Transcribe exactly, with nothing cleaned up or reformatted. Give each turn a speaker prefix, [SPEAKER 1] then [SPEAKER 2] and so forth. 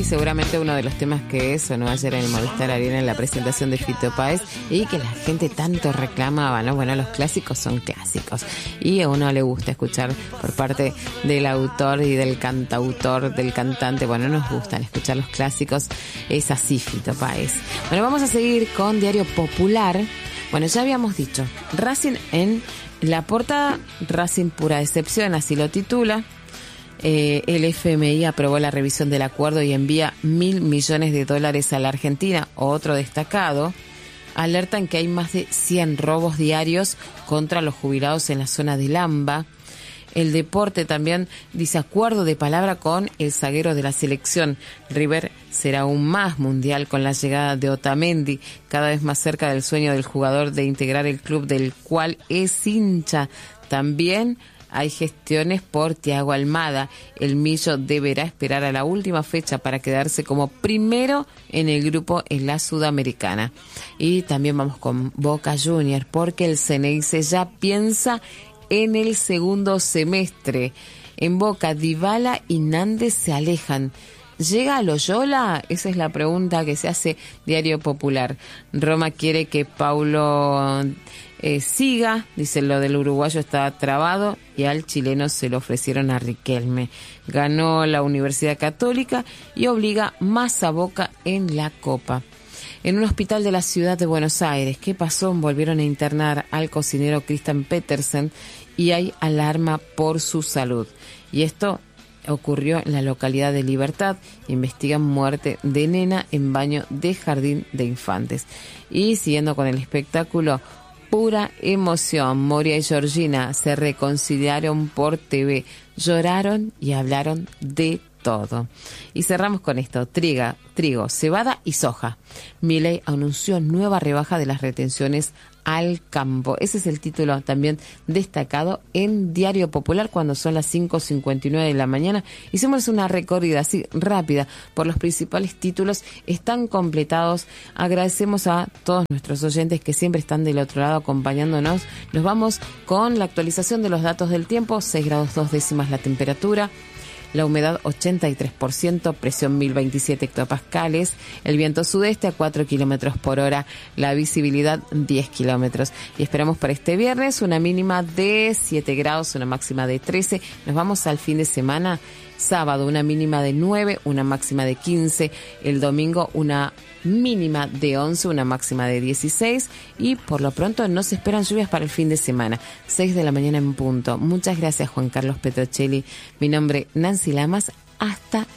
[SPEAKER 1] seguramente uno de los temas que sonó ayer en el Movistar Arena en la presentación de Fito Páez y que la gente tanto reclamaba, ¿no? Bueno, los clásicos son clásicos y a uno le gusta escuchar por parte del autor y del cantautor, del cantante. Bueno, nos gustan escuchar los clásicos. Es así, Fito Páez. Bueno, vamos a seguir con Diario Popular. Bueno, ya habíamos dicho, Racing en la portada, Racing pura excepción, así lo titula. Eh, el F M I aprobó la revisión del acuerdo y envía mil millones de dólares a la Argentina. Otro destacado, alertan que hay más de cien robos diarios contra los jubilados en la zona del AMBA. El Deporte también dice acuerdo de palabra con el zaguero de la selección. River será aún más mundial con la llegada de Otamendi, cada vez más cerca del sueño del jugador de integrar el club del cual es hincha. También hay gestiones por Thiago Almada. El Millo deberá esperar a la última fecha para quedarse como primero en el grupo en la Sudamericana. Y también vamos con Boca Juniors, porque el Ceneice ya piensa en el segundo semestre. En Boca, Dybala y Nández se alejan. ¿Llega a Loyola? Esa es la pregunta que se hace Diario Popular. Roma quiere que Paulo eh, siga, dice lo del uruguayo está trabado, y al chileno se lo ofrecieron a Riquelme. Ganó la Universidad Católica y obliga más a Boca en la Copa. En un hospital de la ciudad de Buenos Aires, ¿qué pasó? Volvieron a internar al cocinero Christian Petersen y hay alarma por su salud. Y esto ocurrió en la localidad de Libertad. Investigan muerte de nena en baño de jardín de infantes. Y siguiendo con el espectáculo, pura emoción. Moria y Georgina se reconciliaron por T V. Lloraron y hablaron de todo. Y cerramos con esto. Triga, trigo, cebada y soja. Milei anunció nueva rebaja de las retenciones al campo. Ese es el título también destacado en Diario Popular cuando son las cinco cincuenta y nueve de la mañana. Hicimos una recorrida así rápida por los principales títulos. Están completados. Agradecemos a todos nuestros oyentes que siempre están del otro lado acompañándonos. Nos vamos con la actualización de los datos del tiempo. seis grados dos décimas la temperatura. La humedad ochenta y tres por ciento, presión mil veintisiete hectopascales, el viento sudeste a cuatro kilómetros por hora, la visibilidad diez kilómetros. Y esperamos para este viernes una mínima de siete grados, una máxima de trece. Nos vamos al fin de semana. Sábado una mínima de nueve, una máxima de quince. El domingo una mínima de once, una máxima de dieciséis. Y por lo pronto no se esperan lluvias para el fin de semana. seis de la mañana en punto. Muchas gracias, Juan Carlos Petrocelli. Mi nombre, Nancy Lamas. Hasta